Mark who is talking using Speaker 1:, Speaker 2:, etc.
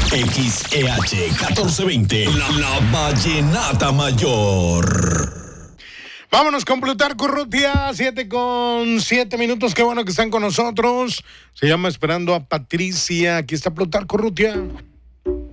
Speaker 1: XEH 1420, la Vallenata Mayor.
Speaker 2: Vámonos con Plutarco Urrutia, 7:07. Qué bueno que están con nosotros. Se llama Esperando a Patricia. Aquí está Plutarco Urrutia.